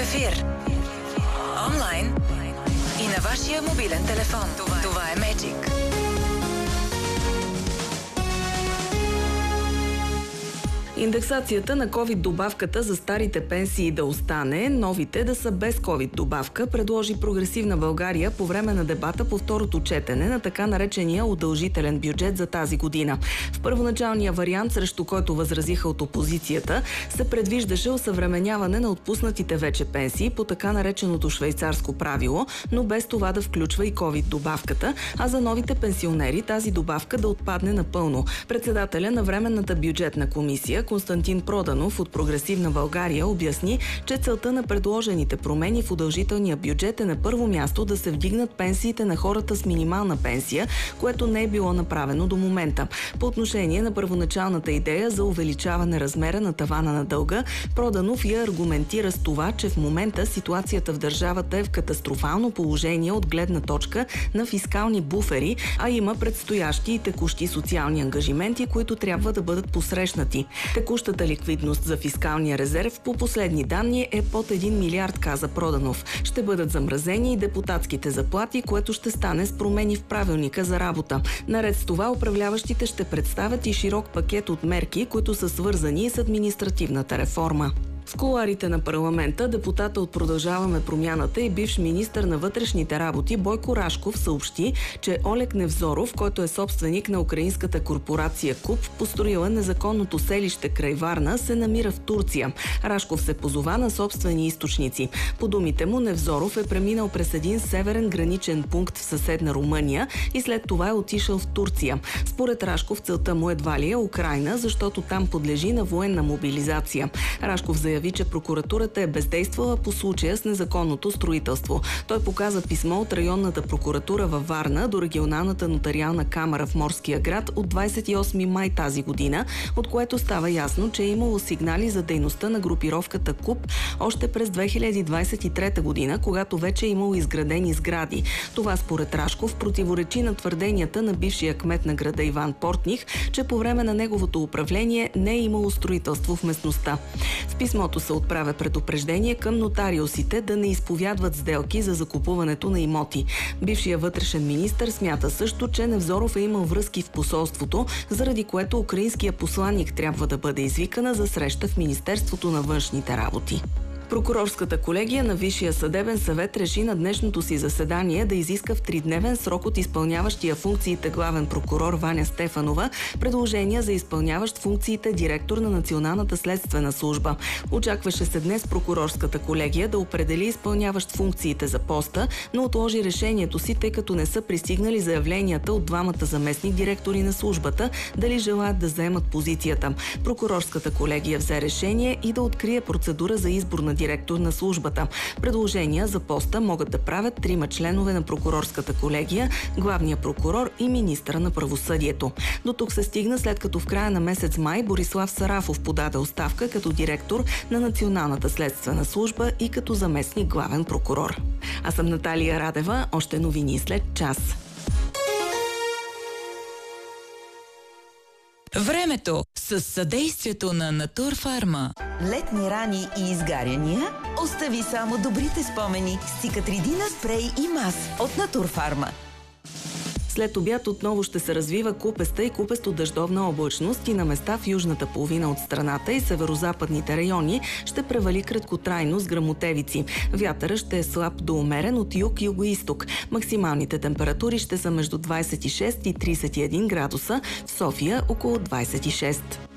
ефир. Онлайн и на вашия мобилен телефон. Това е Magic. Индексацията на COVID-добавката за старите пенсии да остане, новите да са без COVID-добавка, предложи Прогресивна България по време на дебата по второто четене на така наречения удължителен бюджет за тази година. В първоначалния вариант, срещу който възразиха от опозицията, се предвиждаше осъвременяване на отпуснатите вече пенсии по така нареченото швейцарско правило, но без това да включва и COVID-добавката, а за новите пенсионери тази добавка да отпадне напълно. Председателя на Временната бюджетна комисия Константин Проданов от Прогресивна България обясни, че целта на предложените промени в удължителния бюджет е на първо място да се вдигнат пенсиите на хората с минимална пенсия, което не е било направено до момента. По отношение на първоначалната идея за увеличаване размера на тавана на дълга, Проданов я аргументира с това, че в момента ситуацията в държавата е в катастрофално положение от гледна точка на фискални буфери, а има предстоящи и текущи социални ангажименти, които трябва да бъдат посрещнати. Текущата ликвидност за фискалния резерв по последни данни е под 1 милиард, каза Проданов. Ще бъдат замразени и депутатските заплати, което ще стане с промени в правилника за работа. Наред с това, управляващите ще представят и широк пакет от мерки, които са свързани с административната реформа. В кулоарите на парламента депутата от Продължаваме промяната и бивш министър на вътрешните работи Бойко Рашков съобщи, че Олег Невзоров, който е собственик на украинската корпорация КУП, построила незаконното селище край Варна, се намира в Турция. Рашков се позова на собствени източници. По думите му, Невзоров е преминал през един северен граничен пункт в съседна Румъния и след това е отишъл в Турция. Според Рашков целта му едва ли е Украйна, защото там подлежи на военна мобилизация. Рашков заяви, че прокуратурата е бездействала по случая с незаконното строителство. Той показа писмо от районната прокуратура във Варна до регионалната нотариална камара в Морския град от 28 май тази година, от което става ясно, че е имало сигнали за дейността на групировката КУП още през 2023 година, когато вече е имало изградени сгради. Това според Рашков противоречи на твърденията на бившия кмет на града Иван Портних, че по време на неговото управление не е имало строителство в местността. В писмото се отправя предупреждение към нотариусите да не изповядват сделки за закупуването на имоти. Бившият вътрешен министър смята също, че Невзоров е имал връзки в посолството, заради което украинският посланик трябва да бъде извикана за среща в Министерството на външните работи. Прокурорската колегия на Висшия съдебен съвет реши на днешното си заседание да изиска в 3-дневен срок от изпълняващия функциите главен прокурор Ваня Стефанова предложения за изпълняващ функциите директор на Националната следствена служба. Очакваше се днес прокурорската колегия да определи изпълняващ функциите за поста, но отложи решението си, тъй като не са пристигнали заявленията от двамата заместник директори на службата дали желаят да заемат позицията. Прокурорската колегия взе решение и да открие процедура за избор на директор на службата. Предложения за поста могат да правят 3 членове на прокурорската колегия, главния прокурор и министъра на правосъдието. До тук се стигна, след като в края на месец май Борислав Сарафов подаде оставка като директор на Националната следствена служба и като заместник главен прокурор. Аз съм Наталия Радева, още новини след час. Времето с съдействието на Натурфарма. Летни рани и изгаряния? Остави само добрите спомени с Циcatrидина спрей и мас от Натурфарма. След обяд отново ще се развива купеста и купесто-дъждовна облачност и на места в южната половина от страната и северозападните райони ще превали краткотрайно с гръмотевици. Вятърът ще е слаб до умерен от юг-югоизток. Максималните температури ще са между 26 и 31 градуса, в София около 26.